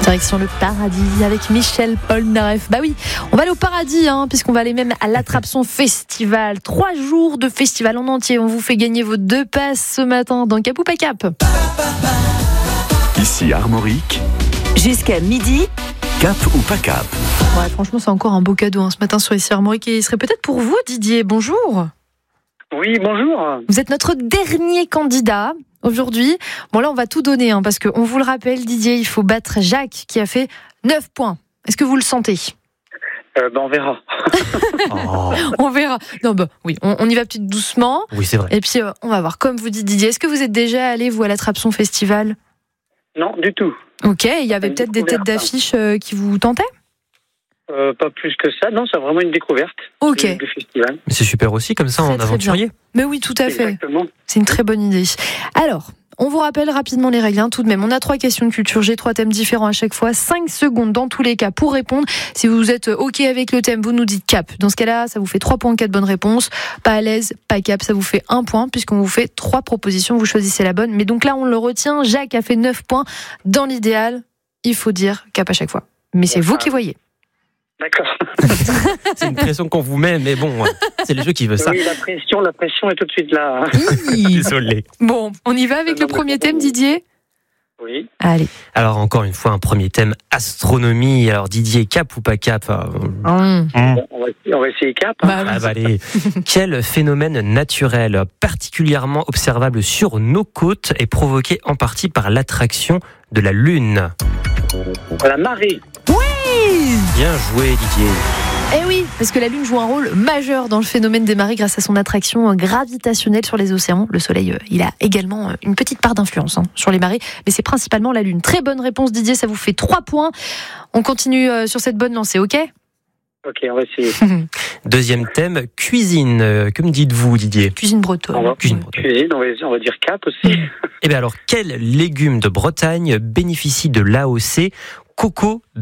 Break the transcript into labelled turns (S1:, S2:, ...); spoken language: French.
S1: Direction le paradis avec Michel Polnareff. Bah oui, on va aller au paradis, puisqu'on va aller même à l'Attrape-son Festival. 3 jours de festival en entier. On vous fait gagner vos 2 passes ce matin dans Cap ou pas Cap.
S2: Ici Armorique.
S3: Jusqu'à midi.
S2: Cap ou pas Cap.
S1: Ouais, franchement, c'est encore un beau cadeau ce matin sur Ici Armorique. Et il serait peut-être pour vous, Didier. Bonjour.
S4: Oui, bonjour.
S1: Vous êtes notre dernier candidat aujourd'hui. Bon, là, on va tout donner, parce qu'on vous le rappelle, Didier, il faut battre Jacques qui a fait 9 points. Est-ce que vous le sentez ?
S4: On verra.
S1: On verra. Non, oui, on y va peut-être doucement.
S5: Oui, c'est vrai.
S1: Et puis, on va voir. Comme vous dites, Didier, est-ce que vous êtes déjà allé, vous, à l'Attrape-son Festival ?
S4: Non, du tout.
S1: Ok, il y avait peut-être des têtes d'affiche qui vous tentaient ?
S4: Pas plus que ça. Non, c'est vraiment une découverte du festival.
S5: Mais c'est super aussi, comme ça,
S1: Très,
S5: en
S1: très
S5: aventurier.
S1: bien. Mais oui, tout à fait.
S4: Exactement.
S1: C'est une très bonne idée. Alors, on vous rappelle rapidement les règles, tout de même. On a 3 questions de culture G, 3 thèmes différents à chaque fois. 5 secondes dans tous les cas pour répondre. Si vous êtes OK avec le thème, vous nous dites cap. Dans ce cas-là, ça vous fait 3 points en cas de bonne réponse. Pas à l'aise, pas cap, ça vous fait 1 point, puisqu'on vous fait 3 propositions. Vous choisissez la bonne. Mais donc là, on le retient. Jacques a fait 9 points. Dans l'idéal, il faut dire cap à chaque fois. Mais c'est vous qui voyez.
S4: D'accord.
S5: C'est une pression qu'on vous met, mais bon, c'est le jeu qui veut ça.
S4: Oui, la pression est tout de suite là.
S5: Désolé.
S1: Bon, on y va avec le premier thème, Didier ?
S4: Oui.
S1: Allez.
S5: Alors, encore une fois, un premier thème, astronomie. Alors, Didier, cap ou pas cap
S4: Bon, on va essayer cap.
S5: Allez. Quel phénomène naturel particulièrement observable sur nos côtes est provoqué en partie par l'attraction de la Lune ?
S4: La marée.
S5: Bien joué, Didier.
S1: Eh oui, parce que la Lune joue un rôle majeur dans le phénomène des marées grâce à son attraction gravitationnelle sur les océans. Le Soleil, il a également une petite part d'influence sur les marées, mais c'est principalement la Lune. Très bonne réponse, Didier, ça vous fait 3 points. On continue sur cette bonne lancée, ok ?
S4: Ok, on va essayer.
S5: Deuxième thème, cuisine. Que me dites-vous, Didier ?
S1: Cuisine bretonne.
S5: Cuisine bretonne.
S4: Cuisine, on va dire cap aussi.
S5: Eh bien alors, quel légume de Bretagne bénéficie de l'AOC coco de Pimpin ?